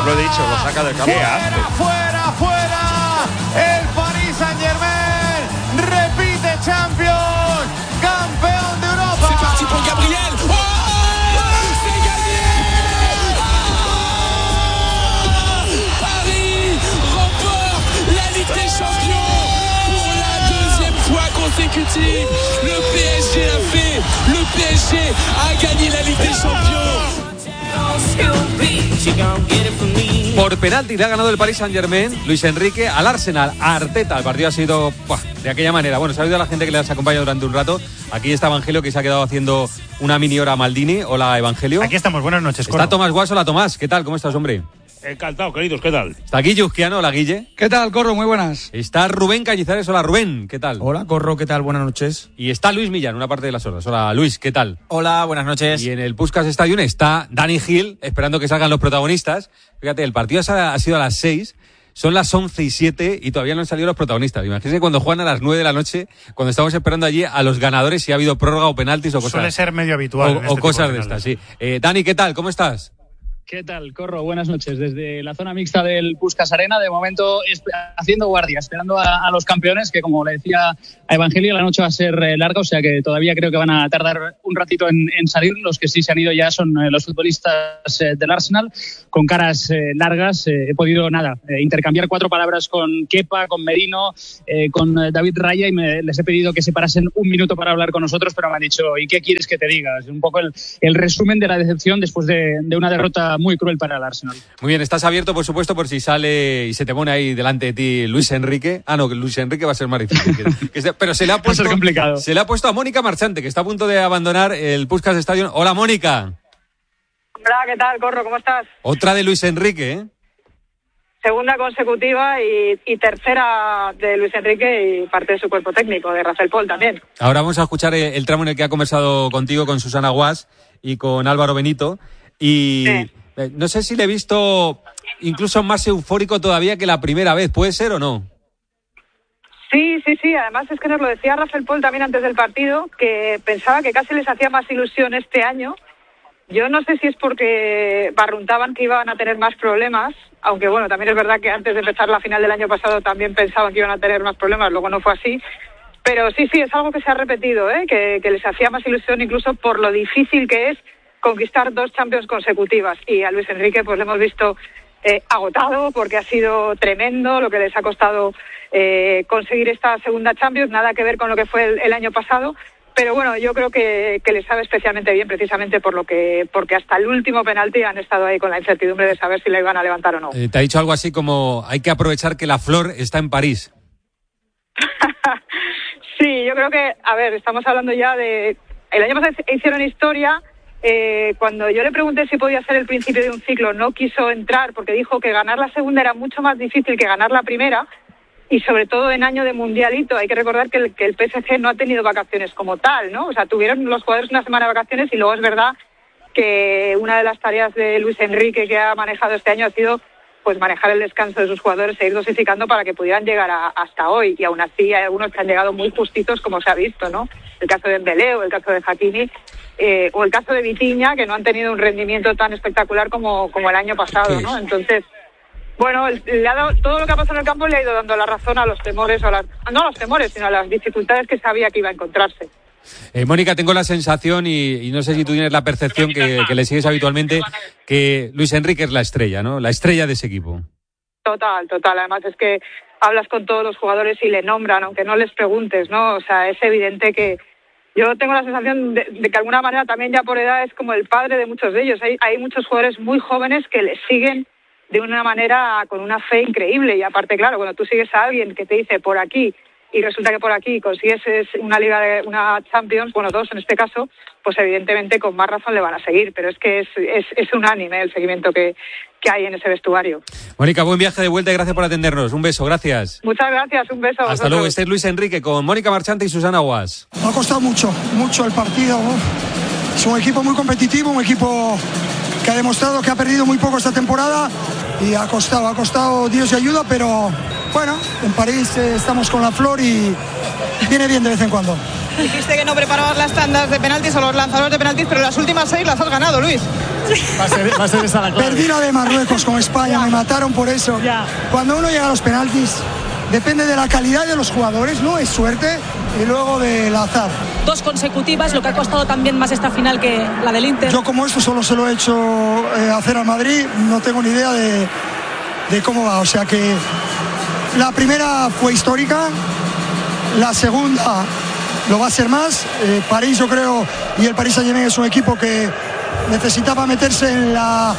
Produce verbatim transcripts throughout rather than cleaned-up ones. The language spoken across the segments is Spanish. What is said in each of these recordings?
lo he dicho, lo saca del campo. Fuera, fuera, fuera. El Paris Saint-Germain repite Champions, campeón de Europa. C'est parti pour Gabriel. Oh, c'est gagné. Paris remporte la Ligue des Champions pour la deuxième fois consécutive. Le P S G l'a fait. Le P S G a gagné la Ligue des Champions. Por penalti le ha ganado el Paris Saint-Germain, Luis Enrique, al Arsenal, a Arteta. El partido ha sido ¡buah! De aquella manera. Bueno, se ha oído a la gente que les acompaña durante un rato. Aquí está Evangelio, que se ha quedado haciendo una mini hora a Maldini. Hola, Evangelio. Aquí estamos, buenas noches, Corro. Está Tomás Guas. Hola, Tomás. ¿Qué tal? ¿Cómo estás, hombre? Encantado, queridos, ¿qué tal? Está Guille Uzquiano. Hola, Guille. ¿Qué tal, Corro? Muy buenas. Está Rubén Cañizares. Hola, Rubén. ¿Qué tal? Hola, Corro. ¿Qué tal? Buenas noches. Y está Luis Millán, una parte de las horas. Hola, Luis. ¿Qué tal? Hola, buenas noches. Y en el Puskás Stadium está Dani Gil, esperando que salgan los protagonistas. Fíjate, el partido ha sido a las seis. Son las once y siete y todavía no han salido los protagonistas. Imagínense cuando juegan a las nueve de la noche, cuando estamos esperando allí a los ganadores si ha habido prórroga o penaltis o cosas. Suele ser medio habitual. O, en este o cosas tipo de, de estas, sí. Eh, Dani, ¿qué tal? ¿Cómo estás? ¿Qué tal, Corro? Buenas noches. Desde la zona mixta del Puskás Arena, de momento haciendo guardia, esperando a, a los campeones, que como le decía a Evangelio, la noche va a ser eh, larga, o sea que todavía creo que van a tardar un ratito en, en salir. Los que sí se han ido ya son eh, los futbolistas eh, del Arsenal, con caras eh, largas. Eh, he podido, nada, eh, intercambiar cuatro palabras con Kepa, con Merino, eh, con eh, David Raya, y me, les he pedido que se parasen un minuto para hablar con nosotros, pero me han dicho, ¿y qué quieres que te diga? Es un poco el, el resumen de la decepción después de, de una derrota muy cruel para el Arsenal. Muy bien, estás abierto, por supuesto, por si sale y se te pone ahí delante de ti Luis Enrique. Ah, no, que Luis Enrique va a ser más difícil. que, que se, pero se le ha puesto, va a ser complicado. Se le ha puesto a Mónica Marchante, que está a punto de abandonar el Puskás Stadium. Hola, Mónica. Hola, ¿qué tal, Corro? ¿Cómo estás? Otra de Luis Enrique, ¿eh? Segunda consecutiva y, y tercera de Luis Enrique y parte de su cuerpo técnico, de Rafael Pol también. Ahora vamos a escuchar el, el tramo en el que ha conversado contigo, con Susana Guas y con Álvaro Benito. Y sí. eh, no sé si le he visto incluso más eufórico todavía que la primera vez. ¿Puede ser o no? Sí, sí, sí. Además es que nos lo decía Rafael Pol también antes del partido, que pensaba que casi les hacía más ilusión este año. Yo no sé si es porque barruntaban que iban a tener más problemas, aunque bueno, también es verdad que antes de empezar la final del año pasado también pensaban que iban a tener más problemas, luego no fue así. Pero sí, sí, es algo que se ha repetido, ¿eh? que, que les hacía más ilusión incluso por lo difícil que es conquistar dos Champions consecutivas. Y a Luis Enrique pues le hemos visto eh, agotado porque ha sido tremendo lo que les ha costado eh, conseguir esta segunda Champions, nada que ver con lo que fue el, el año pasado. Pero bueno, yo creo que, que le sabe especialmente bien precisamente por lo que porque hasta el último penalti han estado ahí con la incertidumbre de saber si la iban a levantar o no. Eh, te ha dicho algo así como hay que aprovechar que la flor está en París. Sí, yo creo que, a ver, estamos hablando ya de... El año pasado hicieron historia, eh, cuando yo le pregunté si podía ser el principio de un ciclo, no quiso entrar porque dijo que ganar la segunda era mucho más difícil que ganar la primera. Y sobre todo en año de mundialito, hay que recordar que el, que el P S G no ha tenido vacaciones como tal, ¿no? O sea, tuvieron los jugadores una semana de vacaciones y luego es verdad que una de las tareas de Luis Enrique que ha manejado este año ha sido pues manejar el descanso de sus jugadores e ir dosificando para que pudieran llegar a, hasta hoy. Y aún así hay algunos que han llegado muy justitos, como se ha visto, ¿no? El caso de Dembélé o el caso de Hakimi eh, o el caso de Vitinha, que no han tenido un rendimiento tan espectacular como, como el año pasado, ¿no? Entonces... Bueno, le ha dado, todo lo que ha pasado en el campo le ha ido dando la razón a los temores, a las, no a los temores, sino a las dificultades que sabía que iba a encontrarse. Eh, Mónica, tengo la sensación, y, y no sé si tú tienes la percepción que, que le sigues habitualmente, que Luis Enrique es la estrella, ¿no? La estrella de ese equipo. Total, total. Además es que hablas con todos los jugadores y le nombran, aunque no les preguntes, ¿no? O sea, es evidente que yo tengo la sensación de, de que de alguna manera también ya por edad es como el padre de muchos de ellos. Hay, hay muchos jugadores muy jóvenes que le siguen de una manera con una fe increíble. Y aparte, claro, cuando tú sigues a alguien que te dice por aquí y resulta que por aquí consigues una liga de una Champions, bueno, dos en este caso, pues evidentemente con más razón le van a seguir. Pero es que es, es, es unánime el seguimiento que, que hay en ese vestuario. Mónica, buen viaje de vuelta y gracias por atendernos. Un beso, gracias. Muchas gracias, un beso. Hasta vosotros. Luego. Este es Luis Enrique con Mónica Marchante y Susana Guas. Me ha costado mucho, mucho el partido, ¿no? Es un equipo muy competitivo, un equipo que ha demostrado que ha perdido muy poco esta temporada y ha costado, ha costado Dios y ayuda, pero bueno, en París eh, estamos con la flor y viene bien de vez en cuando. Dijiste que no preparabas las tandas de penaltis o los lanzadores de penaltis, pero las últimas seis las has ganado, Luis. Va a ser, va a ser esa la clave. Perdí la de Marruecos con España, me mataron por eso. Ya. Cuando uno llega a los penaltis, depende de la calidad de los jugadores, ¿no? Es suerte y luego del azar. Dos consecutivas, lo que ha costado también más esta final que la del Inter. Yo como esto solo se lo he hecho eh, hacer al Madrid, no tengo ni idea de, de cómo va. O sea que la primera fue histórica, la segunda lo va a ser más. Eh, París, yo creo, y el Paris Saint-Germain es un equipo que necesitaba meterse en, la,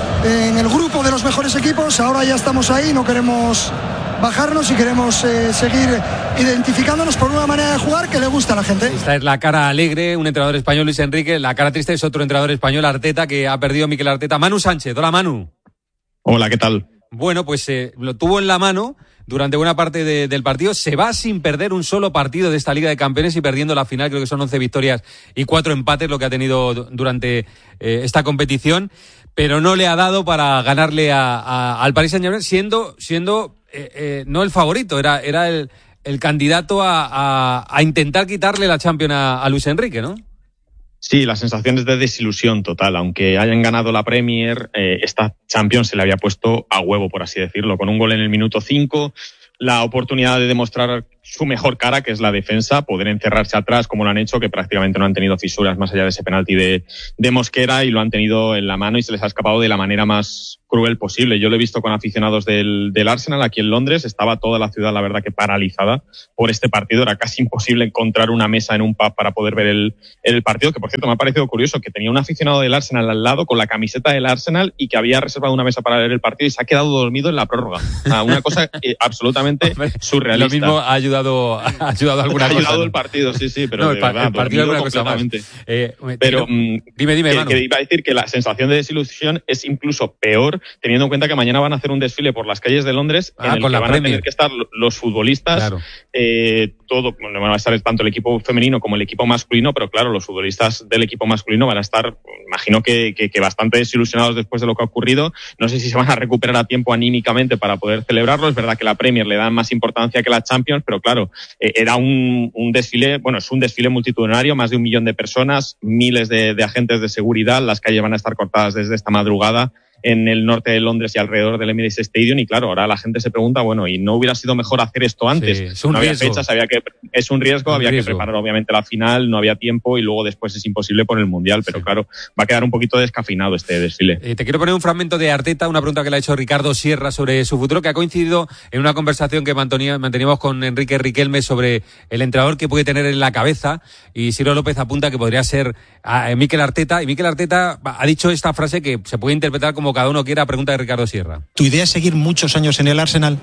en el grupo de los mejores equipos. Ahora ya estamos ahí, no queremos bajarnos y queremos eh, seguir identificándonos por una manera de jugar que le gusta a la gente. Esta es la cara alegre, un entrenador español, Luis Enrique. La cara triste es otro entrenador español, Arteta, que ha perdido Mikel Arteta. Manu Sánchez. Hola, Manu. Hola, ¿qué tal? Bueno, pues eh, lo tuvo en la mano durante buena parte de, del partido. Se va sin perder un solo partido de esta Liga de Campeones y perdiendo la final. Creo que son once victorias y cuatro empates lo que ha tenido durante eh, esta competición. Pero no le ha dado para ganarle a, a, al Paris Saint-Germain, siendo... siendo Eh, eh, no el favorito, era, era el, el candidato a, a, a intentar quitarle la Champions a, a Luis Enrique, ¿no? Sí, las sensaciones de desilusión total. Aunque hayan ganado la Premier, eh, esta Champions se le había puesto a huevo, por así decirlo, con un gol en el minuto cinco, la oportunidad de demostrar su mejor cara, que es la defensa, poder encerrarse atrás como lo han hecho, que prácticamente no han tenido fisuras más allá de ese penalti de, de Mosquera, y lo han tenido en la mano y se les ha escapado de la manera más cruel posible. Yo lo he visto con aficionados del, del Arsenal aquí en Londres, estaba toda la ciudad, la verdad, que paralizada por este partido. Era casi imposible encontrar una mesa en un pub para poder ver el, el partido, que por cierto me ha parecido curioso que tenía un aficionado del Arsenal al lado con la camiseta del Arsenal y que había reservado una mesa para ver el partido y se ha quedado dormido en la prórroga. Una cosa eh, absolutamente surrealista. Lo mismo ha ayudado, ha ayudado alguna ha cosa. Ha ayudado ¿no? el partido, sí, sí, pero no, de el, verdad, el partido es una cosa más. Eh, pero dime, dime, dime que, que iba a decir que la sensación de desilusión es incluso peor teniendo en cuenta que mañana van a hacer un desfile por las calles de Londres ah, en el con que la van Premier. a tener que estar los futbolistas, claro. eh, todo, bueno, van a estar tanto el equipo femenino como el equipo masculino, pero claro, los futbolistas del equipo masculino van a estar, imagino que, que, que bastante desilusionados después de lo que ha ocurrido. No sé si se van a recuperar a tiempo anímicamente para poder celebrarlo. Es verdad que la Premier le da más importancia que la Champions, pero claro, eh, era un, un desfile, bueno, es un desfile multitudinario, más de un millón de personas, miles de, de agentes de seguridad, las calles van a estar cortadas desde esta madrugada en el norte de Londres y alrededor del Emirates Stadium, y claro, ahora la gente se pregunta, bueno, ¿y no hubiera sido mejor hacer esto antes? Sí, es un no había riesgo. fechas, había que, es un riesgo, un había riesgo. que preparar obviamente la final, no había tiempo y luego después es imposible por el Mundial, pero sí. Claro, va a quedar un poquito descafeinado este desfile. Eh, te quiero poner un fragmento de Arteta, una pregunta que le ha hecho Ricardo Sierra sobre su futuro, que ha coincidido en una conversación que manteníamos con Enrique Riquelme sobre el entrenador que puede tener en la cabeza, y Ciro López apunta que podría ser a Mikel Arteta, y Mikel Arteta ha dicho esta frase que se puede interpretar como cada uno quiera, pregunta de Ricardo Sierra. ¿Tu idea es seguir muchos años en el Arsenal?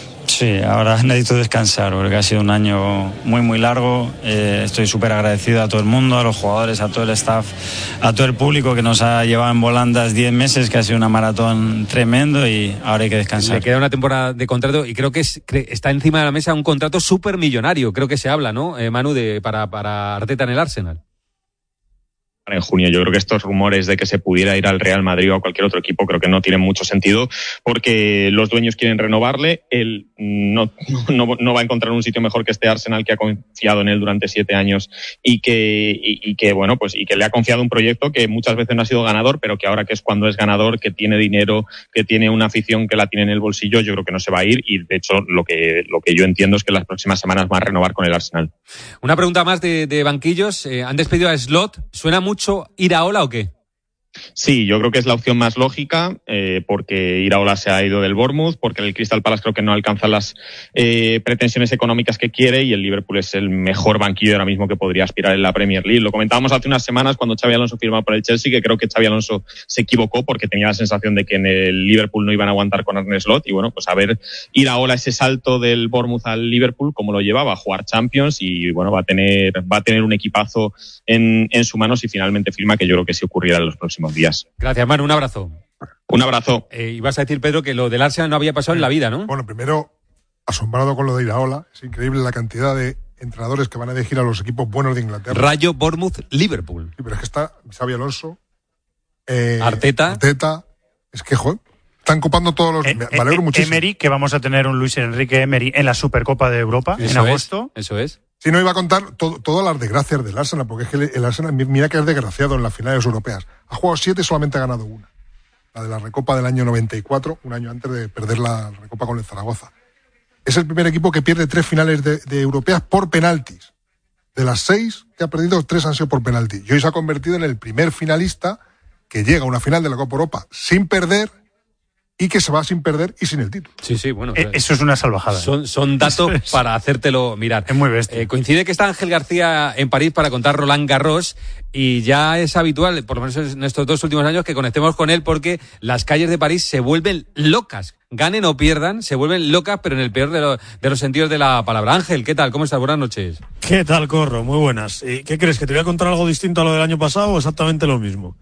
Sí, ahora necesito descansar porque ha sido un año muy muy largo. Eh, estoy súper agradecido a todo el mundo, a los jugadores, a todo el staff, a todo el público que nos ha llevado en volandas diez meses, que ha sido una maratón tremendo, y ahora hay que descansar. Le queda una temporada de contrato y creo que es, está encima de la mesa un contrato súper millonario. Creo que se habla, ¿no, eh, Manu, de, para, para Arteta en el Arsenal? En junio. Yo creo que estos rumores de que se pudiera ir al Real Madrid o a cualquier otro equipo creo que no tienen mucho sentido, porque los dueños quieren renovarle. Él no, no, no va a encontrar un sitio mejor que este Arsenal, que ha confiado en él durante siete años y que, y, y que bueno, pues y que le ha confiado un proyecto que muchas veces no ha sido ganador, pero que ahora que es cuando es ganador, que tiene dinero, que tiene una afición que la tiene en el bolsillo, yo creo que no se va a ir, y de hecho lo que, lo que yo entiendo es que las próximas semanas va a renovar con el Arsenal. Una pregunta más de, de banquillos. Eh, ¿Han despedido a Slot? ¿Suena mucho Iraola o qué? Sí, yo creo que es la opción más lógica, eh, porque Iraola se ha ido del Bournemouth, porque el Crystal Palace creo que no alcanza las eh, pretensiones económicas que quiere, y el Liverpool es el mejor banquillo ahora mismo que podría aspirar en la Premier League. Lo comentábamos hace unas semanas cuando Xabi Alonso firmaba por el Chelsea, que creo que Xabi Alonso se equivocó porque tenía la sensación de que en el Liverpool no iban a aguantar con Arne Slot, y bueno, pues a ver Iraola ese salto del Bournemouth al Liverpool, cómo lo lleva, va a jugar Champions y bueno, va a tener, va a tener un equipazo en, en su mano si finalmente firma, que yo creo que sí ocurrirá en los próximos días. Gracias, Manu, un abrazo. Un abrazo. Eh, y vas a decir, Pedro, que lo del Arsenal no había pasado en la vida, ¿no? Bueno, primero, asombrado con lo de Iraola. Es increíble la cantidad de entrenadores que van a elegir a los equipos buenos de Inglaterra. Rayo, Bournemouth, Liverpool. Sí, pero es que está Xabi Alonso, eh, Arteta. Arteta. Es que, joder, están copando todos los... Eh, me alegro eh, muchísimo. Emery, que vamos a tener un Luis Enrique Emery en la Supercopa de Europa eso en agosto. Es, eso es. Si no, iba a contar todo, todas las desgracias del Arsenal, porque es que el Arsenal, mira que es desgraciado en las finales europeas. Ha jugado siete y solamente ha ganado una. La de la Recopa del año noventa y cuatro, un año antes de perder la Recopa con el Zaragoza. Es el primer equipo que pierde tres finales de, de europeas por penaltis. De las seis que ha perdido, tres han sido por penalti. Y hoy se ha convertido en el primer finalista que llega a una final de la Copa Europa sin perder y que se va sin perder y sin el título. Sí, sí, bueno. Eh, eso es una salvajada. Son, son datos es. para hacértelo mirar. Es muy bestia. Eh, coincide que está Ángel García en París para contar Roland Garros y ya es habitual, por lo menos en estos dos últimos años, que conectemos con él porque las calles de París se vuelven locas. Ganen o pierdan, se vuelven locas, pero en el peor de, lo, de los sentidos de la palabra. Ángel, ¿qué tal? ¿Cómo estás? Buenas noches. ¿Qué tal, Corro? Muy buenas. ¿Y qué crees? ¿Que te voy a contar algo distinto a lo del año pasado o exactamente lo mismo?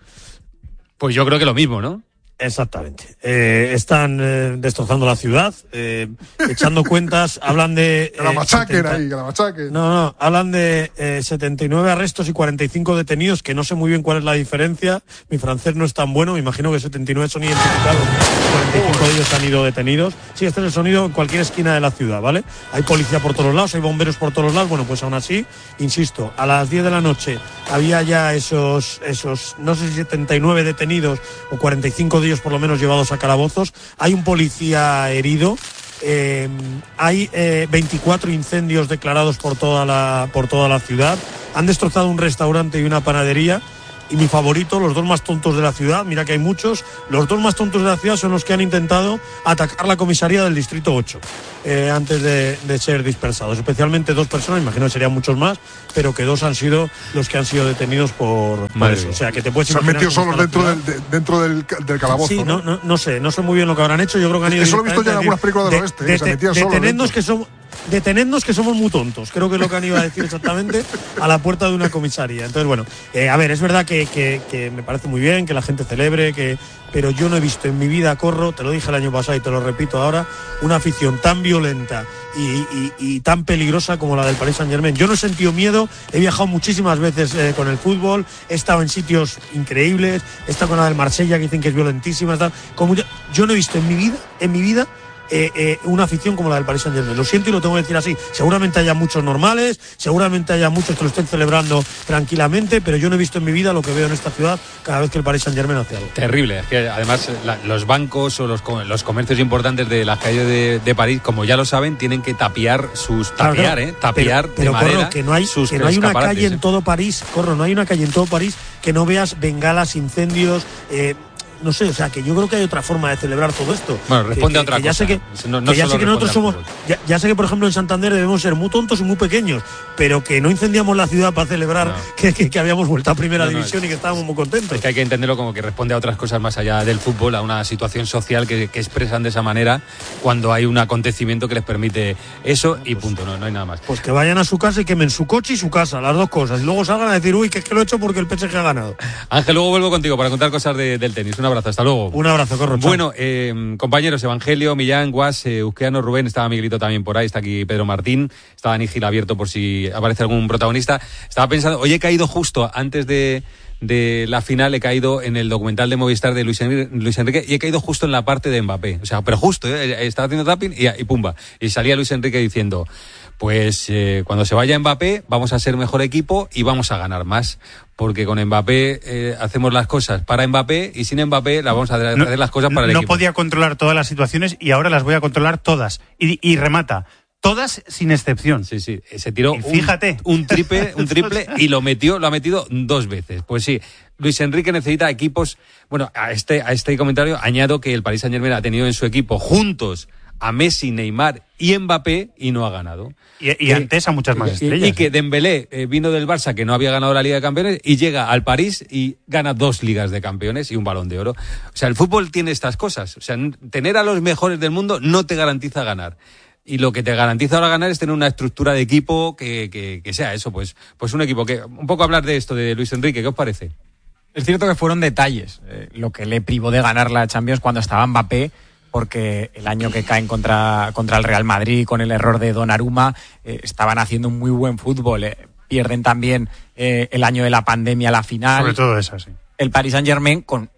Pues yo creo que lo mismo, ¿no? Exactamente. Eh, están eh, destrozando la ciudad, eh, echando cuentas, hablan de... Eh, que la machaquen setenta... ahí, que la machaquen. No, no, hablan de eh, setenta y nueve arrestos y cuarenta y cinco detenidos, que no sé muy bien cuál es la diferencia. Mi francés no es tan bueno, me imagino que setenta y nueve son identificados, cuarenta y cinco de ellos han ido detenidos. Sí, este es el sonido en cualquier esquina de la ciudad, ¿vale? Hay policía por todos lados, hay bomberos por todos lados, bueno, pues aún así, insisto, a las diez de la noche había ya esos, esos no sé si setenta y nueve detenidos o cuarenta y cinco de ellos por lo menos llevados a calabozos. Hay un policía herido. Eh, hay eh, veinticuatro incendios declarados por toda la por toda la ciudad. Han destrozado un restaurante y una panadería. Y mi favorito, los dos más tontos de la ciudad, mira que hay muchos, los dos más tontos de la ciudad son los que han intentado atacar la comisaría del Distrito ocho eh, antes de, de ser dispersados. Especialmente dos personas, imagino que serían muchos más, pero que dos han sido los que han sido detenidos por, por eso. O sea, que te puedes imaginar. Se han metido solos dentro, del, de, dentro del, del calabozo. Sí, ¿no? No, no, no sé, no sé muy bien lo que habrán hecho. Yo creo que han ido. Eso lo he visto ya en algunas películas del oeste. De, de, de, detenednos que somos. Detenednos que somos muy tontos, creo que es lo que han ido a decir exactamente a la puerta de una comisaría. Entonces, bueno, eh, a ver, es verdad que, que, que me parece muy bien que la gente celebre, que, pero yo no he visto en mi vida, Corro, te lo dije el año pasado y te lo repito ahora, una afición tan violenta y, y, y tan peligrosa como la del Paris Saint-Germain. Yo no he sentido miedo, he viajado muchísimas veces eh, con el fútbol, he estado en sitios increíbles, he estado con la del Marsella que dicen que es violentísima, tal, como yo, yo no he visto en mi vida, en mi vida, Eh, eh, una afición como la del Paris Saint-Germain. Lo siento y lo tengo que decir así. Seguramente haya muchos normales, seguramente haya muchos que lo estén celebrando tranquilamente, pero yo no he visto en mi vida lo que veo en esta ciudad cada vez que el Paris Saint-Germain hace algo. Terrible. Es que además la, los bancos o los, los comercios importantes de las calles de, de París, como ya lo saben, tienen que tapiar sus tapiar, claro, claro. eh, tapiar pero, pero, de madera. Corro, que no hay, sus que no hay una calle eh. en todo París, Corro, no hay una calle en todo París que no veas bengalas, incendios. Eh, No sé, o sea, que yo creo que hay otra forma de celebrar todo esto. Bueno, responde que, a otra que, que cosa. Ya sé que, no, no que, ya sé que nosotros somos. Ya, ya sé que, por ejemplo, en Santander debemos ser muy tontos y muy pequeños, pero que no incendiamos la ciudad para celebrar no. que, que, que habíamos vuelto a Primera no, no, División es, y que estábamos muy contentos. Es que hay que entenderlo como que responde a otras cosas más allá del fútbol, a una situación social que, que expresan de esa manera cuando hay un acontecimiento que les permite eso y punto, no, no hay nada más. Pues que vayan a su casa y quemen su coche y su casa, las dos cosas, y luego salgan a decir, uy, que es que lo he hecho porque el P S G ha ganado. Ángel, luego vuelvo contigo para contar cosas de, del tenis. Un abrazo, hasta luego. Un abrazo, Corro. Bueno, eh, compañeros, Evangelio, Millán, Guas, eh, Uzqueano, Rubén, estaba Miguelito también por ahí, está aquí Pedro Martín, estaba Dani Gil abierto por si aparece algún protagonista. Estaba pensando, hoy he caído justo antes de, de la final, he caído en el documental de Movistar de Luis Enrique, Luis Enrique y he caído justo en la parte de Mbappé. O sea, pero justo, eh, estaba haciendo tapping y, y pumba. Y salía Luis Enrique diciendo... Pues eh, cuando se vaya Mbappé vamos a ser mejor equipo y vamos a ganar más. Porque con Mbappé eh, hacemos las cosas para Mbappé y sin Mbappé las vamos a hacer no, las cosas para el no equipo. No podía controlar todas las situaciones y ahora las voy a controlar todas. Y, y remata. Todas sin excepción. Sí, sí. Se tiró y fíjate. Un, un triple, un triple y lo metió, lo ha metido dos veces. Pues sí, Luis Enrique necesita equipos. Bueno, a este, a este comentario añado que el Paris Saint-Germain ha tenido en su equipo juntos a Messi, Neymar y Mbappé y no ha ganado. Y, y eh, antes a muchas más estrellas. Y, y que Dembélé eh, vino del Barça, que no había ganado la Liga de Campeones, y llega al París y gana dos Ligas de Campeones y un Balón de Oro. O sea, el fútbol tiene estas cosas. O sea, tener a los mejores del mundo no te garantiza ganar. Y lo que te garantiza ahora ganar es tener una estructura de equipo que, que, que sea eso, pues, pues un equipo que... Un poco hablar de esto, de Luis Enrique, ¿qué os parece? Es cierto que fueron detalles eh, lo que le privó de ganar la Champions cuando estaba Mbappé, porque el año que caen contra, contra el Real Madrid con el error de Donnarumma eh, estaban haciendo un muy buen fútbol. Eh, pierden también eh, el año de la pandemia la final. Sobre todo esa, sí. El Paris Saint-Germain con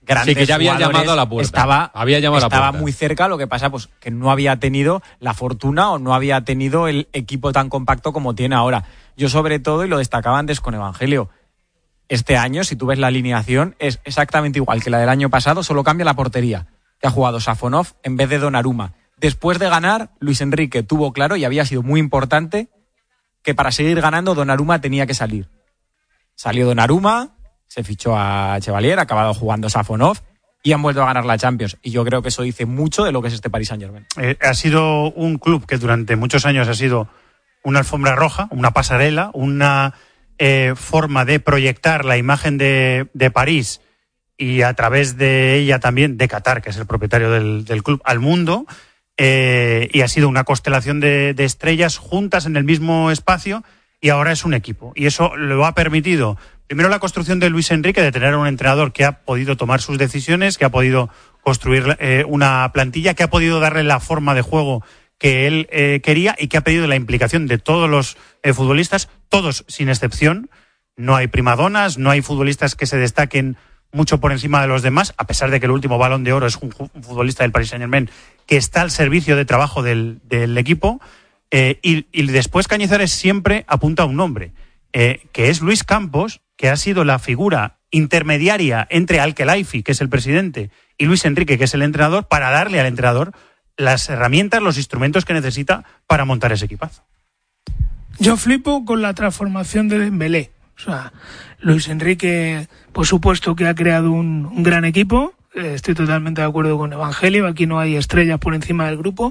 grandes sí, que ya había jugadores, llamado a la puerta. Estaba, había llamado estaba a la puerta. muy cerca, lo que pasa pues que no había tenido la fortuna o no había tenido el equipo tan compacto como tiene ahora. Yo sobre todo, y lo destacaba antes con Evangelio, este año, si tú ves la alineación, es exactamente igual que la del año pasado, solo cambia la portería, que ha jugado Safonov en vez de Donnarumma. Después de ganar, Luis Enrique tuvo claro, y había sido muy importante, que para seguir ganando Donnarumma tenía que salir. Salió Donnarumma, se fichó a Chevalier, ha acabado jugando Safonov y han vuelto a ganar la Champions. Y yo creo que eso dice mucho de lo que es este Paris Saint-Germain. Eh, ha sido un club que durante muchos años ha sido una alfombra roja, una pasarela, una eh, forma de proyectar la imagen de, de París y a través de ella también de Qatar, que es el propietario del, del club, al mundo. Eh, y ha sido una constelación de, de estrellas juntas en el mismo espacio y ahora es un equipo. Y eso lo ha permitido, primero, la construcción de Luis Enrique, de tener un entrenador que ha podido tomar sus decisiones, que ha podido construir eh, una plantilla, que ha podido darle la forma de juego que él eh, quería y que ha pedido la implicación de todos los eh, futbolistas, todos sin excepción. No hay primadonas, no hay futbolistas que se destaquen mucho por encima de los demás, a pesar de que el último Balón de Oro es un, un futbolista del Paris Saint-Germain que está al servicio de trabajo del, del equipo. Eh, y, y después Cañizares siempre apunta a un nombre, eh, que es Luis Campos, que ha sido la figura intermediaria entre Al-Khelaifi, que es el presidente, y Luis Enrique, que es el entrenador, para darle al entrenador las herramientas, los instrumentos que necesita para montar ese equipazo. Yo flipo con la transformación de Dembélé. O sea, Luis Enrique, por supuesto que ha creado un, un gran equipo. Estoy totalmente de acuerdo con Evangelio. Aquí no hay estrellas por encima del grupo.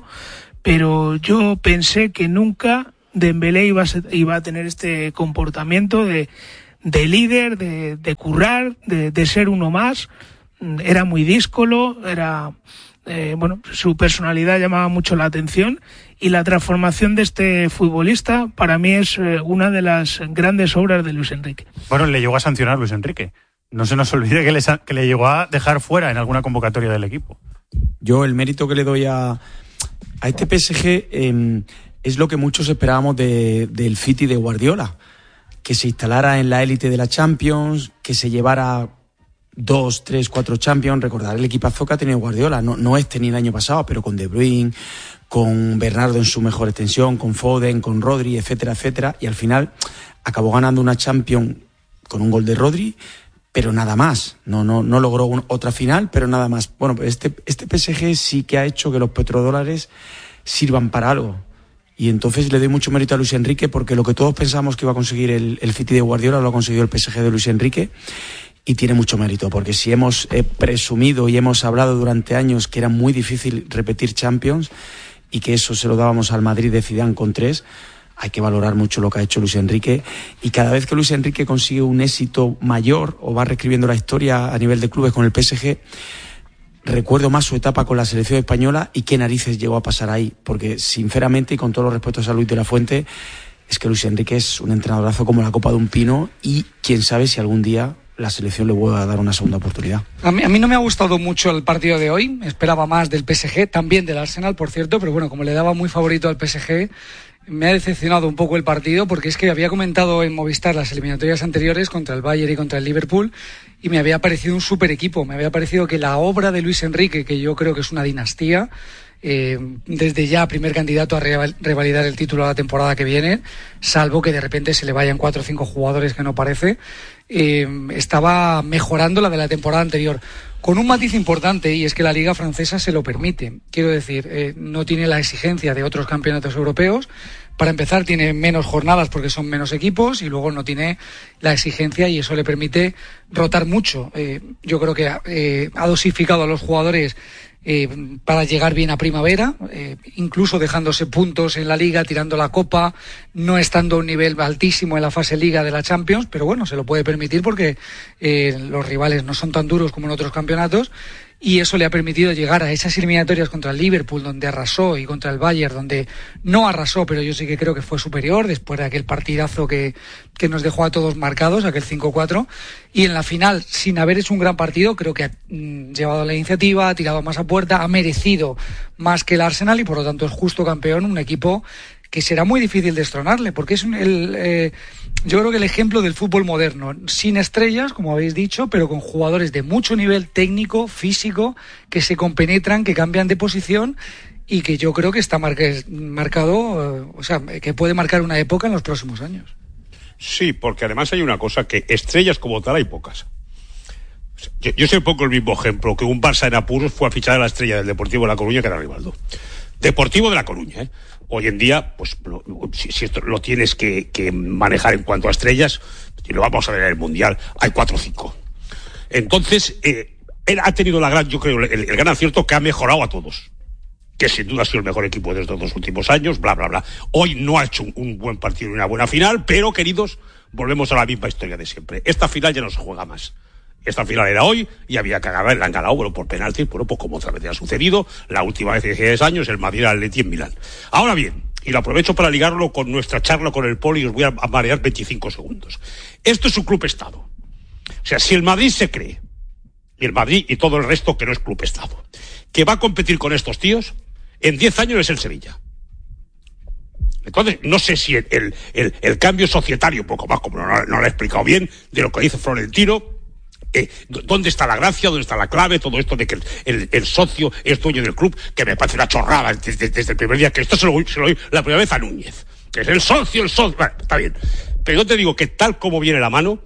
Pero yo pensé que nunca Dembélé iba a, ser, iba a tener este comportamiento de, de líder, de, de currar, de, de ser uno más. Era muy díscolo, era... Eh, bueno, su personalidad llamaba mucho la atención y la transformación de este futbolista para mí es eh, una de las grandes obras de Luis Enrique. Bueno, le llegó a sancionar Luis Enrique. No se nos olvide que le, que le llegó a dejar fuera en alguna convocatoria del equipo. Yo el mérito que le doy a, a este P S G eh, es lo que muchos esperábamos de, del City de Guardiola, que se instalara en la élite de la Champions, que se llevara dos, tres, cuatro Champions. Recordar el equipazo que ha tenido Guardiola, no, no este ni el año pasado, pero con De Bruyne, con Bernardo en su mejor extensión, con Foden, con Rodri, etcétera, etcétera, y al final acabó ganando una Champions con un gol de Rodri, pero nada más, no, no, no logró un, otra final, pero nada más. Bueno, pues este, este P S G sí que ha hecho que los petrodólares sirvan para algo, y entonces le doy mucho mérito a Luis Enrique, porque lo que todos pensamos que iba a conseguir el, el City de Guardiola lo ha conseguido el P S G de Luis Enrique. Y tiene mucho mérito, porque si hemos eh, presumido y hemos hablado durante años que era muy difícil repetir Champions y que eso se lo dábamos al Madrid de Zidane con tres, hay que valorar mucho lo que ha hecho Luis Enrique. Y cada vez que Luis Enrique consigue un éxito mayor o va reescribiendo la historia a nivel de clubes con el P S G, recuerdo más su etapa con la selección española y qué narices llegó a pasar ahí. Porque sinceramente, y con todos los respetos a Luis de la Fuente, es que Luis Enrique es un entrenadorazo como la copa de un pino y quién sabe si algún día la selección le vuelve a dar una segunda oportunidad. A mí, a mí no me ha gustado mucho el partido de hoy, esperaba más del P S G, también del Arsenal, por cierto, pero bueno, como le daba muy favorito al P S G, me ha decepcionado un poco el partido, porque es que había comentado en Movistar las eliminatorias anteriores contra el Bayern y contra el Liverpool, y me había parecido un super equipo, me había parecido que la obra de Luis Enrique, que yo creo que es una dinastía, Eh, desde ya primer candidato a revalidar el título a la temporada que viene, salvo que de repente se le vayan cuatro o cinco jugadores que no parece, eh, estaba mejorando la de la temporada anterior, con un matiz importante, y es que la Liga Francesa se lo permite. Quiero decir, eh, no tiene la exigencia de otros campeonatos europeos. Para empezar, tiene menos jornadas porque son menos equipos, y luego no tiene la exigencia, y eso le permite rotar mucho. Eh, yo creo que eh, ha dosificado a los jugadores Eh, para llegar bien a primavera, eh, incluso dejándose puntos en la Liga, tirando la Copa, no estando a un nivel altísimo en la fase Liga de la Champions, pero bueno, se lo puede permitir porque eh, los rivales no son tan duros como en otros campeonatos, y eso le ha permitido llegar a esas eliminatorias contra el Liverpool, donde arrasó, y contra el Bayern, donde no arrasó, pero yo sí que creo que fue superior, después de aquel partidazo que, que nos dejó a todos marcados, aquel cinco cuatro, y en la final, sin haber hecho un gran partido, creo que ha mm, llevado la iniciativa, ha tirado más a puerta, ha merecido más que el Arsenal, y por lo tanto es justo campeón, un equipo que será muy difícil destronarle, porque es un, el, eh, yo creo que el ejemplo del fútbol moderno, sin estrellas, como habéis dicho, pero con jugadores de mucho nivel técnico, físico, que se compenetran, que cambian de posición y que yo creo que está marca, marcado, eh, o sea, que puede marcar una época en los próximos años. Sí, porque además hay una cosa, que estrellas como tal hay pocas. Yo, yo soy un poco el mismo ejemplo, que un Barça en apuros fue a fichar a la estrella del Deportivo de La Coruña, que era Rivaldo. Deportivo de La Coruña, ¿eh? Hoy en día, pues lo, si, si esto lo tienes que, que manejar en cuanto a estrellas, y lo vamos a ver en el Mundial, hay cuatro o cinco. Entonces, eh, él ha tenido la gran, yo creo, el, el gran acierto que ha mejorado a todos. Que sin duda ha sido el mejor equipo de estos dos últimos años, bla, bla, bla. Hoy no ha hecho un, un buen partido y una buena final, pero, queridos, volvemos a la misma historia de siempre. Esta final ya no se juega más. Esta final era hoy y había que agarrar, la han ganado, bueno, por penaltis, bueno, pues como otra vez ha sucedido, la última vez hace diez años, el Madrid Atleti en Milán. Ahora bien, y lo aprovecho para ligarlo con nuestra charla con el Poli, y os voy a marear veinticinco segundos. Esto es un club-estado. O sea, si el Madrid se cree, y el Madrid y todo el resto que no es club-estado, que va a competir con estos tíos, en diez años es el Sevilla. Entonces, no sé si el, el, el, el cambio societario, un poco más, como no, no lo he explicado bien, de lo que dice Florentino, Eh, ¿dónde está la gracia? ¿Dónde está la clave? Todo esto de que el, el, el socio es dueño del club, que me parece una chorrada desde, desde el primer día, que esto se lo, se lo oí la primera vez a Núñez, que es el socio, el socio, bueno, está bien. Pero yo te digo que tal como viene la mano,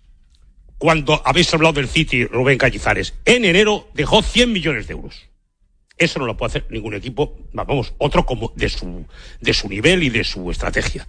cuando habéis hablado del City, Rubén Cañizares, en enero dejó cien millones de euros. Eso no lo puede hacer ningún equipo, vamos, otro como de su, de su nivel y de su estrategia.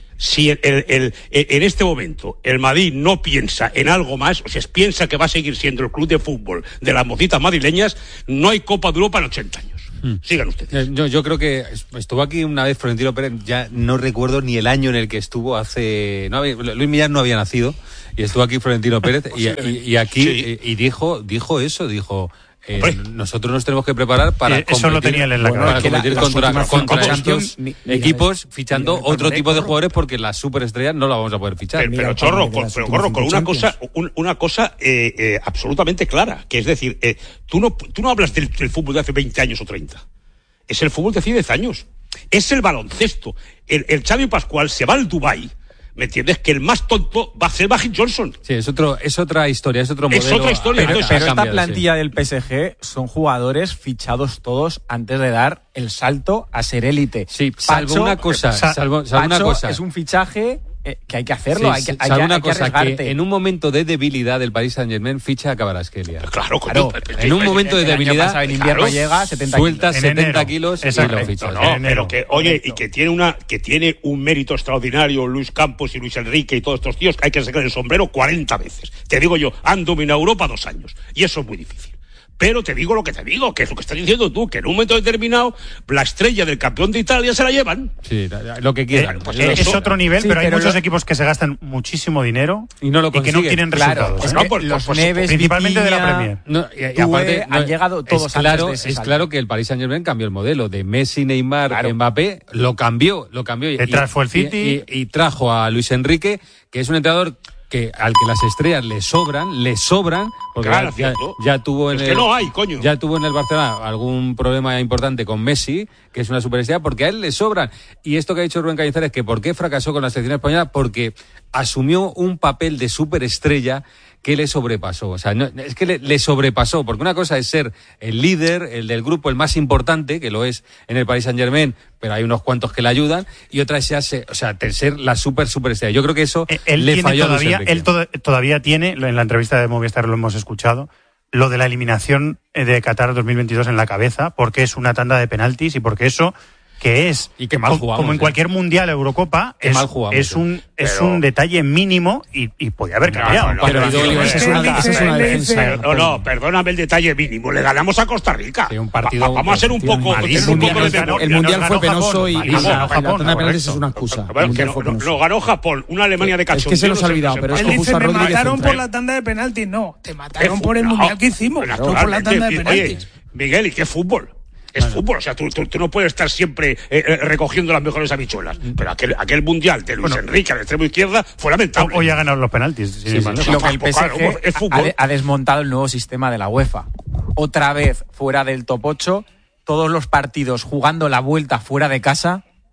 Si el, el, el, en este momento el Madrid no piensa en algo más, o sea, piensa que va a seguir siendo el club de fútbol de las mocitas madrileñas, no hay Copa de Europa en ochenta años. Hmm. Sigan ustedes. Yo, yo creo que estuvo aquí una vez Florentino Pérez, ya no recuerdo ni el año en el que estuvo hace... No había, Luis Millán no había nacido, y estuvo aquí Florentino Pérez, y, y, y aquí sí. y, y dijo, dijo eso, dijo... Eh, nosotros nos tenemos que preparar para eh, eso competir, lo tenía él en la bueno, para competir la, contra, contra estos ni, ni equipos ni, fichando ni otro tipo de corro. jugadores, porque las superestrellas no las vamos a poder fichar. Pero, pero Chorro, con, pero, corro, con una cosa, un, una cosa eh, eh, absolutamente clara, que es decir, eh, tú no tú no hablas del, del fútbol de hace veinte años o treinta. Es el fútbol de hace diez años. Es el baloncesto. El, el Xavi Pascual se va al Dubái. ¿Me entiendes? Que el más tonto va a ser Magic Johnson. Sí, es otro, es otra historia, es otro modelo. Es otra historia. Pero, Entonces, pero esta cambiado, plantilla sí. del P S G son jugadores fichados todos antes de dar el salto a ser élite. Sí, salvo Pacho, una cosa, Sa- salvo, salvo Pacho una cosa. es un fichaje eh, que hay que hacerlo, Sí, hay que, hay salvo que, una hay que cosa, que arriesgarte. en un momento de debilidad del Paris Saint-Germain ficha a Kvaratskhelia. Claro, Claro, en un momento de el año debilidad, pasado en invierno claro, llega setenta sueltas kilos. setenta enero. kilos y Exacto. lo fichas. No, no, pero que, oye, y que tiene una, que tiene un mérito extraordinario Luis Campos y Luis Enrique y todos estos tíos, que hay que sacar el sombrero cuarenta veces. Te digo yo, han dominado Europa dos años. Y eso es muy difícil. Pero te digo lo que te digo, que es lo que estás diciendo tú, que en un momento determinado la estrella del campeón de Italia se la llevan. Sí, lo que quieran. Eh, Pues es eso. otro nivel, Sí, pero hay pero muchos lo- equipos que se gastan muchísimo dinero Y no lo que no consiguen. tienen Claro, resultados. es ¿eh? que por- los por- Neves, principalmente de la Vitinha, Premier. No, y, y Due aparte, han no, llegado todos es claro, antes de ese es salto. claro que el Paris Saint-Germain cambió el modelo de Messi, Neymar, Claro. Mbappé, lo cambió, lo cambió. Y- Detrás fue el City. Y, y- y trajo a Luis Enrique, que es un entrenador que al que las estrellas le sobran, le sobran, porque Claro, ya, cierto. ya tuvo en Es el, que no hay, coño. ya tuvo en el Barcelona algún problema importante con Messi, que es una superestrella, porque a él le sobran. Y esto que ha dicho Rubén Cañizares, que por qué fracasó con la selección española, porque asumió un papel de superestrella que le sobrepasó. O sea, no, es que le, le sobrepasó, porque una cosa es ser el líder, el del grupo, el más importante, que lo es en el Paris Saint-Germain, pero hay unos cuantos que le ayudan, y otra es ya ser, o sea, ser la super superestrella. Yo creo que eso Eh, Él le tiene falló a Luis todavía, Enrique. él to- todavía tiene, en la entrevista de Movistar lo hemos escuchado, lo de la eliminación de Qatar dos mil veintidós en la cabeza, porque es una tanda de penaltis y porque eso que es, Y qué mal como, jugamos, como en eh. cualquier mundial Eurocopa, Qué es, mal jugamos, es eh. un es Pero- un detalle mínimo y, y podía haber No, cambiado. no, no, Pero, pero- Oliver, esa es una, esa es una Él defensa. dice- No, no, perdóname el detalle mínimo. Le ganamos a Costa Rica. Sí, un partido- Va- vamos a ser un poco, malísimo. tener un poco de Nos ganó- memoria. El mundial nos fue ganó penoso Japón, y, y malísimo, la, ganó la Japón, tanda de penaltis correcto. es una excusa. Bueno, El que mundial no, fue no, penoso. no, ganó Japón, una Alemania de Es que cachondeo. se nos no ha olvidado, no pero es Él que dice, puso a me Rodríguez mataron central. por la tanda de penaltis. No, te Qué mataron fu- por el no, mundial que hicimos, no por la tanda de naturalmente. penaltis. Oye, Miguel, ¿y qué fútbol? Es fútbol, o sea, tú, tú, tú no puedes estar siempre eh, eh, recogiendo las mejores habichuelas. Pero aquel, aquel mundial de Luis Bueno. Enrique al extremo izquierda fue lamentable. Hoy ha ganado los penaltis. sin Sí, ir más sí, lejos. Lo que el P S Claro, G es ha, fútbol. de- ha desmontado el nuevo sistema de la UEFA. Otra vez fuera del top ocho, todos los partidos jugando la vuelta fuera de casa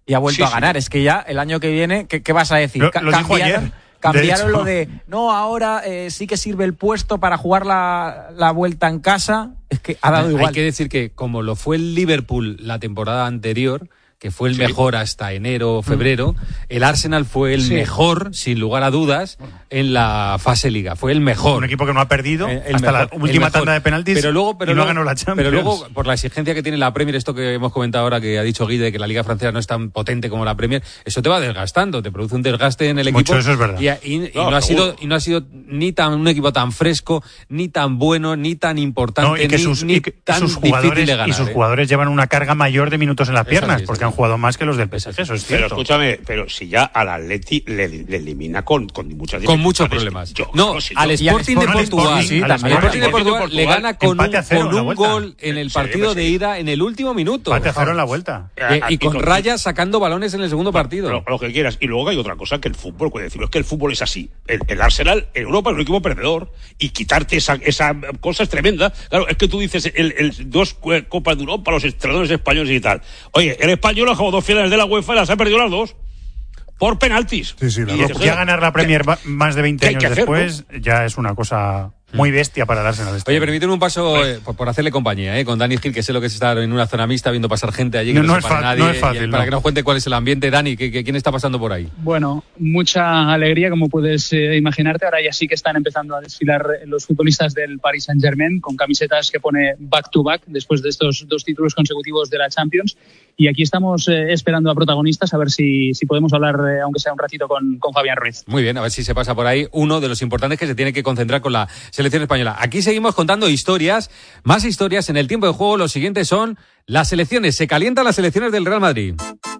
y ha vuelto Sí, a ganar. sí. Es que ya el año que viene, ¿qué, qué vas a decir? Lo- Ca- lo dijo cambiaron ayer, cambiaron de hecho. lo de, no, ahora eh, sí que sirve el puesto para jugar la, la vuelta en casa. Es que ha dado Hay igual. que decir que como lo fue el Liverpool la temporada anterior, que fue el Sí. mejor hasta enero o febrero, el Arsenal fue el Sí. mejor, sin lugar a dudas, en la fase liga. Fue el mejor. Un equipo que no ha perdido El- el hasta mejor, la última el mejor. tanda de penaltis pero luego, pero y no luego, ganó la Champions. Pero luego, por la exigencia que tiene la Premier, esto que hemos comentado ahora, que ha dicho Guille, de que la Liga Francesa no es tan potente como la Premier, eso te va desgastando, te produce un desgaste en el equipo. Mucho, eso es verdad. Y, y- y No, no, ha sido, seguro. y no ha sido ni tan un equipo tan fresco, ni tan bueno, ni tan importante, No, y que ni, sus, ni y que- y tan sus difícil jugadores, de ganar. y sus ¿eh? jugadores llevan una carga mayor de minutos en las Es piernas, así, es porque así. han jugado más que los del P S G, eso es Pero cierto. escúchame, pero si ya al Atleti le, le elimina con, con muchas Con muchos dificultades. problemas. Yo- no, no, si al yo- Sporting de al Portugal. Sporting, sí, al también. Sporting de Al Sporting de Portugal le Portugal, gana con un, empate a cero con en la un vuelta. gol en el Sí, partido sí. de ida en el último minuto. Empate a cero en la vuelta. Eh, y Y con con- Raya sacando balones en el segundo partido. Lo, lo que quieras. Y luego hay otra cosa que el fútbol, puede decirlo, es que el fútbol es así. El, el Arsenal en Europa es un equipo perdedor y quitarte esa, esa cosa es tremenda. Claro, es que tú dices el, el dos eh, Copas de Europa, los entrenadores españoles y tal. Oye, el español ha jugado dos finales de la UEFA y las ha perdido las dos. Por penaltis. Sí, sí, Y ya ganar la Premier va- más de veinte ¿qué hay años que hacer, después ya es una cosa muy bestia para el Arsenal. este Oye, año. permíteme un paso eh, por, por hacerle compañía, eh, con Dani Gil, que sé lo que es estar en una zona mixta viendo pasar gente allí que No, no, no se es para fa- nadie. no es y, fácil, eh, para no. que nos cuente cuál es el ambiente. Dani, ¿qué, qué- ¿quién está pasando por ahí? Bueno, mucha alegría, como puedes eh, imaginarte. Ahora ya sí que están empezando a desfilar los futbolistas del Paris Saint-Germain con camisetas que pone back to back después de estos dos títulos consecutivos de la Champions. Y aquí estamos eh, esperando a protagonistas a ver si, si podemos hablar, eh, aunque sea un ratito, con, con Fabián Ruiz. Muy bien, a ver si se pasa por ahí uno de los importantes que se tiene que concentrar con la selección española. Aquí seguimos contando historias, más historias en el tiempo de juego. Los siguientes son las selecciones. Se calientan las selecciones del Real Madrid.